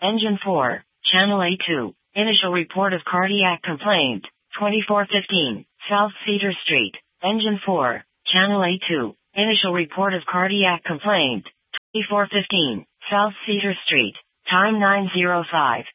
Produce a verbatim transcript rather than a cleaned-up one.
Engine four, Channel A two. Initial report of cardiac complaint, twenty-four fifteen, South Cedar Street. Engine four, Channel A two. Initial report of cardiac complaint, twenty-four fifteen, South Cedar Street. Time nine oh five.